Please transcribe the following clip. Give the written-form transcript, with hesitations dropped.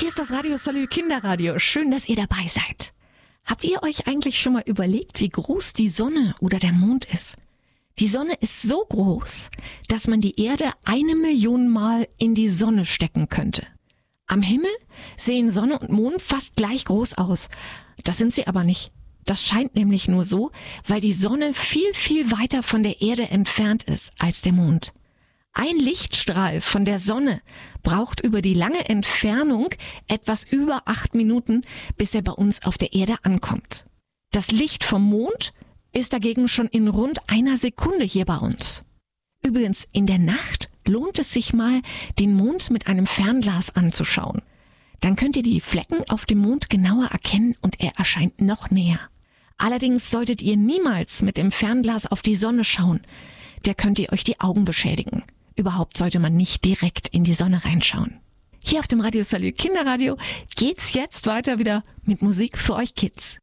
Hier ist das Radio Salü Kinderradio. Schön, dass ihr dabei seid. Habt ihr euch eigentlich schon mal überlegt, wie groß die Sonne oder der Mond ist? Die Sonne ist so groß, dass man die Erde 1 Million Mal in die Sonne stecken könnte. Am Himmel sehen Sonne und Mond fast gleich groß aus. Das sind sie aber nicht. Das scheint nämlich nur so, weil die Sonne viel, viel weiter von der Erde entfernt ist als der Mond. Ein Lichtstrahl von der Sonne braucht über die lange Entfernung etwas über 8 Minuten, bis er bei uns auf der Erde ankommt. Das Licht vom Mond ist dagegen schon in rund 1 Sekunde hier bei uns. Übrigens, in der Nacht lohnt es sich mal, den Mond mit einem Fernglas anzuschauen. Dann könnt ihr die Flecken auf dem Mond genauer erkennen und er erscheint noch näher. Allerdings solltet ihr niemals mit dem Fernglas auf die Sonne schauen. Der könnt ihr euch die Augen beschädigen. Überhaupt sollte man nicht direkt in die Sonne reinschauen. Hier auf dem Radio Salü Kinderradio geht's jetzt weiter wieder mit Musik für euch Kids.